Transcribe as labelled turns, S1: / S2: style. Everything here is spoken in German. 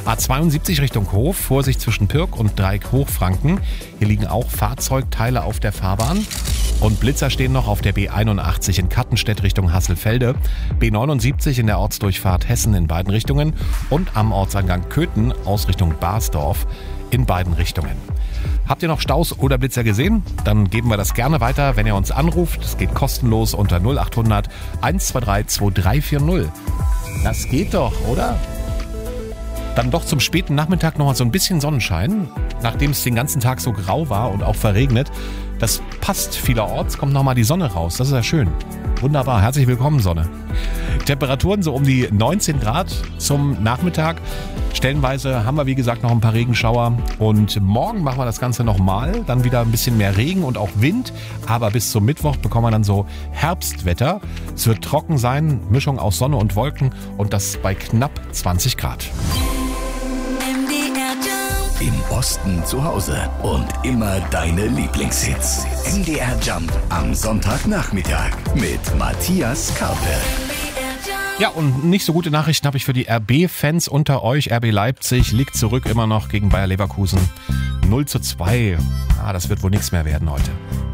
S1: A72 Richtung Hof, Vorsicht zwischen Pirk und Dreieck Hochfranken. Hier liegen auch Fahrzeugteile auf der Fahrbahn. Und Blitzer stehen noch auf der B81 in Kattenstedt Richtung Hasselfelde, B79 in der Ortsdurchfahrt Hessen in beiden Richtungen und am Ortseingang Köthen aus Richtung Basdorf in beiden Richtungen. Habt ihr noch Staus oder Blitzer gesehen? Dann geben wir das gerne weiter, wenn ihr uns anruft. Es geht kostenlos unter 0800 123 2340. Das geht doch, oder? Dann doch zum späten Nachmittag noch mal so ein bisschen Sonnenschein, nachdem es den ganzen Tag so grau war und auch verregnet. Das passt vielerorts, kommt noch mal die Sonne raus. Das ist ja schön. Wunderbar, herzlich willkommen Sonne. Temperaturen so um die 19 Grad zum Nachmittag. Stellenweise haben wir wie gesagt noch ein paar Regenschauer und morgen machen wir das Ganze nochmal. Dann wieder ein bisschen mehr Regen und auch Wind. Aber bis zum Mittwoch bekommen wir dann so Herbstwetter. Es wird trocken sein, Mischung aus Sonne und Wolken und das bei knapp 20 Grad.
S2: Im Osten zu Hause und immer deine Lieblingshits. MDR Jump am Sonntagnachmittag mit Matthias Karpe.
S1: Ja, und nicht so gute Nachrichten habe ich für die RB-Fans unter euch. RB Leipzig liegt zurück immer noch gegen Bayer Leverkusen. 0:2. Das wird wohl nichts mehr werden heute.